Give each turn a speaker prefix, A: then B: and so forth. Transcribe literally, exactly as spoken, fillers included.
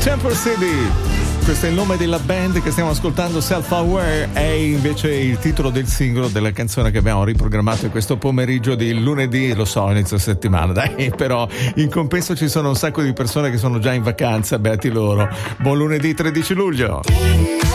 A: Temple City. Questo è il nome della band che stiamo ascoltando, Self Aware, è invece il titolo del singolo della canzone che abbiamo riprogrammato in questo pomeriggio di lunedì, lo so, inizio settimana, dai, però in compenso ci sono un sacco di persone che sono già in vacanza, beati loro. Buon lunedì tredici luglio.